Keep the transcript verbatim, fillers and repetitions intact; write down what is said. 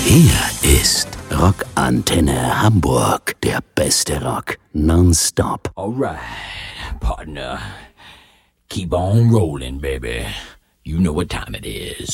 Hier ist Rockantenne Hamburg. Der beste Rock. Nonstop. Alright, partner. Keep on rolling, baby. You know what time it is.